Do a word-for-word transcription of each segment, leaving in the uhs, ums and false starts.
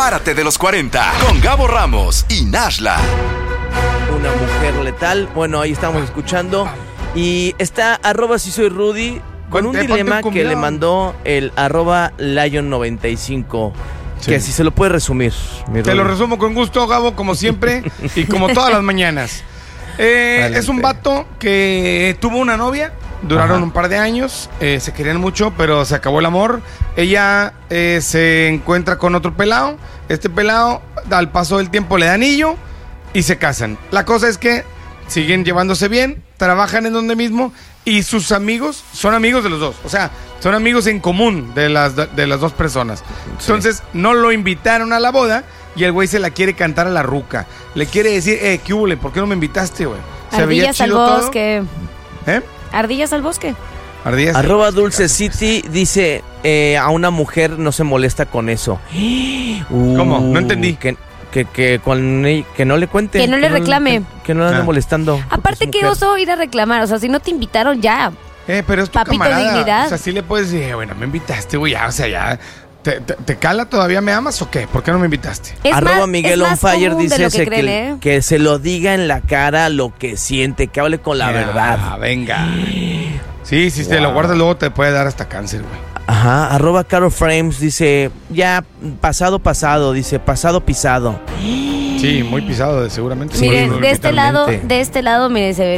Párate de los cuarenta con Gabo Ramos y Nashla. Una mujer letal. Bueno, ahí estamos escuchando. Y está arroba si soy Rudy con un Ponte- dilema ponte un que le cumbión. mandó el arroba Lion noventa y cinco. Sí. Que así se lo puede resumir. mi Te Rudy. lo resumo con gusto, Gabo, como siempre y como todas las mañanas. Eh, Adelante. es un vato que tuvo una novia, duraron Ajá. un par de años, eh, se querían mucho, pero se acabó el amor. Ella eh, se encuentra con otro pelado. Este pelado, al paso del tiempo, le da anillo y se casan. La cosa es que siguen llevándose bien, trabajan en donde mismo y sus amigos son amigos de los dos. O sea, son amigos en común de las, de las dos personas. Entonces, no lo invitaron a la boda y el güey se la quiere cantar a la ruca. Le quiere decir, eh, ¿qué hubo? ¿Por qué no me invitaste, güey? Se veía Ardillas al chido todo. bosque. ¿Eh? Ardillas al bosque. Ardillas. Arroba Dulce City dice, eh, a una mujer no se molesta con eso. Uh, ¿Cómo? No entendí. Que, que, que, con ella- que no le cuente. Que no le reclame. Que, que no la ande Ah. molestando. porque Aparte, es qué mujer. oso ir a reclamar. O sea, si no te invitaron, ya. Eh, pero es tu Papito, camarada. dignidad. O sea, sí le puedes decir, eh, bueno, me invitaste, güey, ya, o sea, ya. ¿Te, te, te cala todavía me amas o qué? ¿Por qué no me invitaste? Es Arroba más, Miguel es on más Fire común de dice lo que ese creen, que, ¿eh? que se lo diga en la cara lo que siente, que hable con la Ah, verdad. venga. Sí, si te lo Wow. guardas luego te puede dar hasta cáncer, güey. Ajá, arroba Caro Frames dice, ya pasado pasado, dice, pasado pisado. Sí, muy pisado, de- seguramente. Miren, Sí, de este lado, totalmente. de este lado, mire, se ve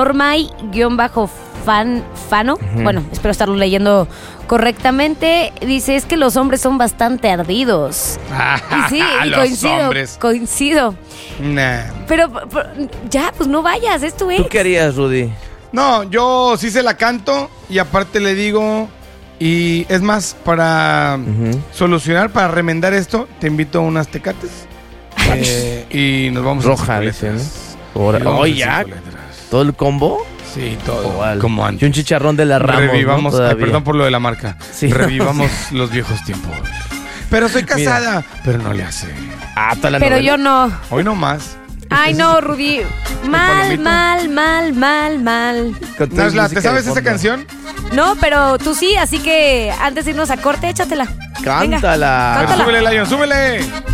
Normay-fan, Fano. Bueno, espero estarlo leyendo correctamente. Dice, es que los hombres son bastante ardidos. Y sí, y Los coincido, hombres. coincido. Nah. Pero, pero, ya, pues no vayas, es tu ¿Tú ex. qué harías, Rudy? No, yo sí se la canto y aparte le digo, y es más, para Ujú. solucionar, para remendar esto, te invito a unas tecates eh, y nos vamos Roja, a dice, ¿no? letras. Ahora- Y vamos oh, a ya. cinco letras. ¿Todo el combo? Sí, todo. Igual. Como Y antes. un chicharrón de la Ramos, ¿no? Revivamos, ay, Todavía. perdón por lo de la marca. Sí. Revivamos los viejos tiempos. Pero soy casada, pero no le hace. Ah, toda la Pero novela. yo no. Hoy no más. Ay, no, Rudy. Mal, palomito. mal, mal, mal, mal. Con tu Nashla, música ¿te sabes de esa fondo. canción? No, pero tú sí, así que antes de irnos a corte, échatela. Venga, Cántala. A ver, cántala. súbele, Lion, súbele.